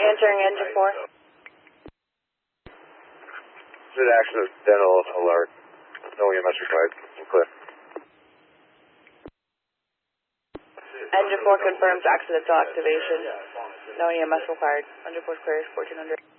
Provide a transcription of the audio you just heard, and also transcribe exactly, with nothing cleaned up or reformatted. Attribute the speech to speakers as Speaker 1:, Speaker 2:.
Speaker 1: Answering engine four.
Speaker 2: This is accidental alert. No E M S required. Clear.
Speaker 1: Engine four confirms accidental activation. No E M S required. Engine four clear, fourteen hundred.